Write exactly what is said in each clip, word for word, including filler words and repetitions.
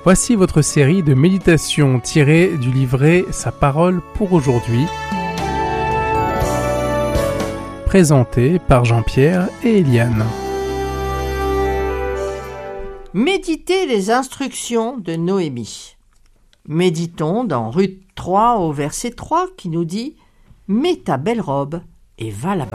Voici votre série de méditations tirées du livret Sa parole pour aujourd'hui, présentée par Jean-Pierre et Eliane. Méditez les instructions de Noémie. Méditons dans Ruth trois au verset trois qui nous dit « Mets ta belle robe et va là-bas ».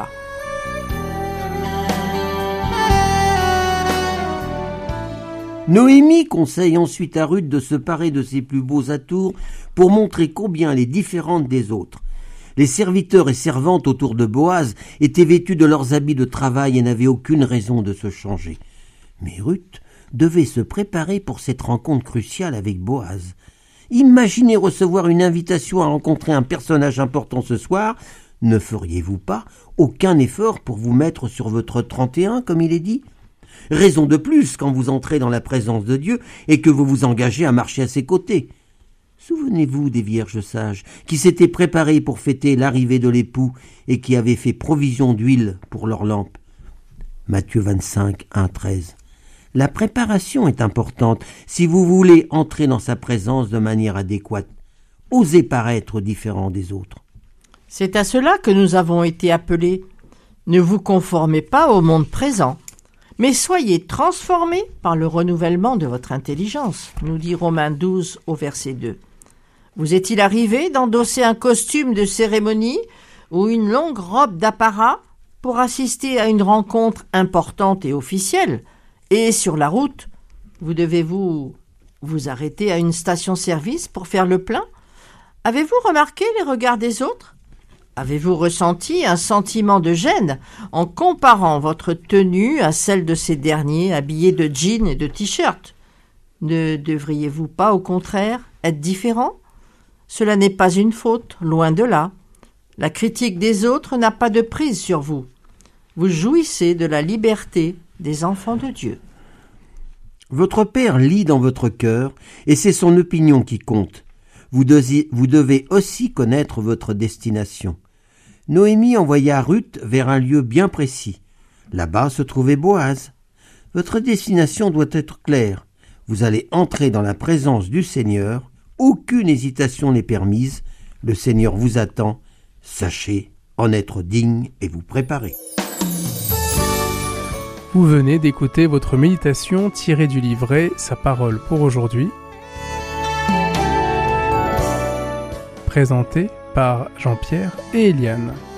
Noémie conseille ensuite à Ruth de se parer de ses plus beaux atours pour montrer combien elle est différente des autres. Les serviteurs et servantes autour de Boaz étaient vêtus de leurs habits de travail et n'avaient aucune raison de se changer. Mais Ruth devait se préparer pour cette rencontre cruciale avec Boaz. Imaginez recevoir une invitation à rencontrer un personnage important ce soir. Ne feriez-vous pas aucun effort pour vous mettre sur votre trente et un, comme il est dit ? Raison de plus quand vous entrez dans la présence de Dieu et que vous vous engagez à marcher à ses côtés. Souvenez-vous des vierges sages qui s'étaient préparées pour fêter l'arrivée de l'époux et qui avaient fait provision d'huile pour leurs lampes. Matthieu vingt-cinq, un, treize. La préparation est importante si vous voulez entrer dans sa présence de manière adéquate. Osez paraître différent des autres. C'est à cela que nous avons été appelés. Ne vous conformez pas au monde présent, mais soyez transformés par le renouvellement de votre intelligence, nous dit Romains douze au verset deux. Vous est-il arrivé d'endosser un costume de cérémonie ou une longue robe d'apparat pour assister à une rencontre importante et officielle, et sur la route, vous devez-vous vous arrêter à une station-service pour faire le plein ? Avez-vous remarqué les regards des autres ? Avez-vous ressenti un sentiment de gêne en comparant votre tenue à celle de ces derniers habillés de jeans et de t-shirt ? Ne devriez-vous pas, au contraire, être différent ? Cela n'est pas une faute, loin de là. La critique des autres n'a pas de prise sur vous. Vous jouissez de la liberté des enfants de Dieu. Votre Père lit dans votre cœur et c'est son opinion qui compte. Vous devez, vous devez aussi connaître votre destination. Noémie envoya Ruth vers un lieu bien précis. Là-bas se trouvait Boaz. Votre destination doit être claire. Vous allez entrer dans la présence du Seigneur. Aucune hésitation n'est permise. Le Seigneur vous attend. Sachez en être digne et vous préparer. Vous venez d'écouter votre méditation tirée du livret Sa parole pour aujourd'hui, présentée par Jean-Pierre et Eliane.